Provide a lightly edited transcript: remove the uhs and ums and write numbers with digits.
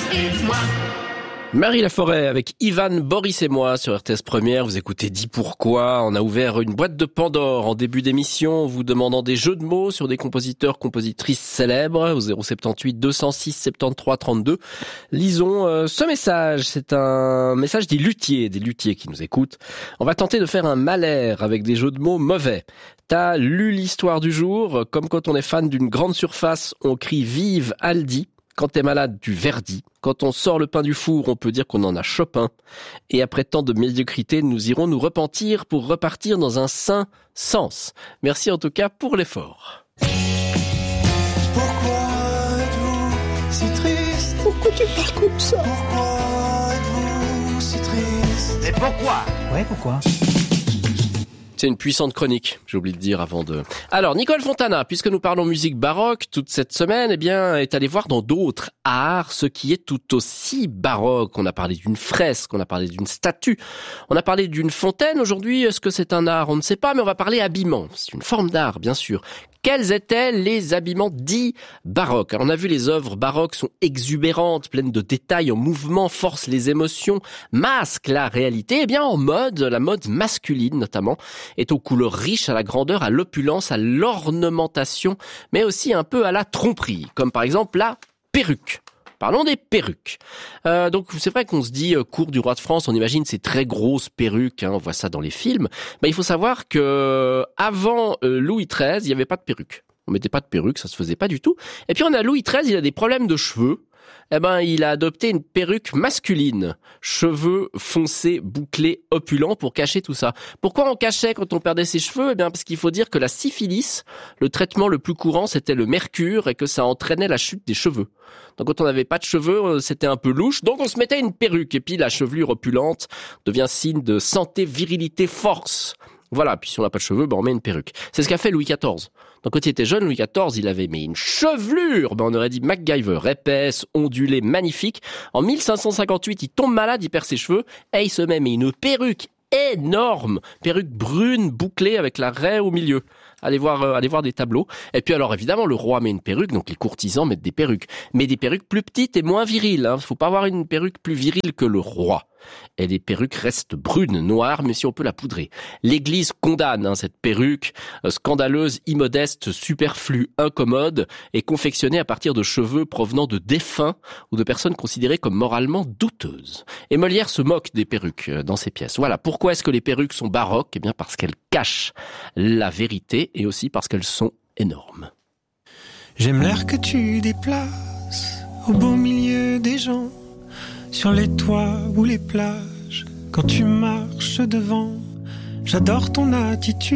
et moi. Marie Laforêt avec Ivan, Boris et moi sur RTS Première. Vous écoutez Dis pourquoi. On a ouvert une boîte de Pandore en début d'émission, vous demandant des jeux de mots sur des compositeurs, compositrices célèbres au 078 206 73 32. Lisons ce message. C'est un message des luthiers qui nous écoutent. On va tenter de faire un Mahler avec des jeux de mots mauvais. T'as lu l'histoire du jour. Comme quand on est fan d'une grande surface, on crie vive Aldi. Quand t'es malade, du Verdi. Quand on sort le pain du four, on peut dire qu'on en a Chopin. Et après tant de médiocrité, nous irons nous repentir pour repartir dans un sain sens. Merci en tout cas pour l'effort. Pourquoi êtes-vous si triste? Pourquoi tu parles comme ça? Pourquoi êtes-vous si triste? Et pourquoi? Ouais, pourquoi? C'est une puissante chronique, j'ai oublié de dire avant de... Alors, Nicole Fontana, puisque nous parlons musique baroque toute cette semaine, eh bien, est allée voir dans d'autres arts ce qui est tout aussi baroque. On a parlé d'une fresque, on a parlé d'une statue, on a parlé d'une fontaine. Aujourd'hui, est-ce que c'est un art? On ne sait pas, mais on va parler habillement. C'est une forme d'art, bien sûr. Quels étaient les habillements dits baroques? Alors, on a vu les œuvres baroques sont exubérantes, pleines de détails, en mouvement, forcent les émotions, masquent la réalité. Eh bien, en mode, la mode masculine notamment, est aux couleurs riches, à la grandeur, à l'opulence, à l'ornementation, mais aussi un peu à la tromperie, comme par exemple la perruque. Parlons des perruques. Donc c'est vrai qu'on se dit cour du roi de France, on imagine ces très grosses perruques, on voit ça dans les films. Il faut savoir que avant Louis XIII, il n'y avait pas de perruque. On mettait pas de perruque, ça se faisait pas du tout. Et puis on a Louis XIII, il a des problèmes de cheveux. Il a adopté une perruque masculine, cheveux foncés, bouclés, opulents pour cacher tout ça. Pourquoi on cachait quand on perdait ses cheveux? Parce qu'il faut dire que la syphilis, le traitement le plus courant, c'était le mercure et que ça entraînait la chute des cheveux. Donc quand on n'avait pas de cheveux, c'était un peu louche, donc on se mettait une perruque et puis la chevelure opulente devient signe de santé, virilité, force. Voilà, puis si on n'a pas de cheveux, on met une perruque. C'est ce qu'a fait Louis XIV. Donc quand il était jeune, Louis XIV, il avait une chevelure, on aurait dit MacGyver, épaisse, ondulée, magnifique. En 1558, il tombe malade, il perd ses cheveux, et il se met une perruque énorme, perruque brune, bouclée avec la raie au milieu. Allez voir des tableaux. Et puis alors évidemment, le roi met une perruque, donc les courtisans mettent des perruques. Mais des perruques plus petites et moins viriles. Faut pas avoir une perruque plus virile que le roi. Et les perruques restent brunes, noires, mais si on peut la poudrer. L'Église condamne cette perruque scandaleuse, immodeste, superflue, incommode, et confectionnée à partir de cheveux provenant de défunts ou de personnes considérées comme moralement douteuses. Et Molière se moque des perruques dans ses pièces. Voilà, pourquoi est-ce que les perruques sont baroques? Eh bien parce qu'elles cachent la vérité et aussi parce qu'elles sont énormes. J'aime l'air que tu déplaces au beau milieu des gens, sur les toits ou les plages, quand tu marches devant. J'adore ton attitude.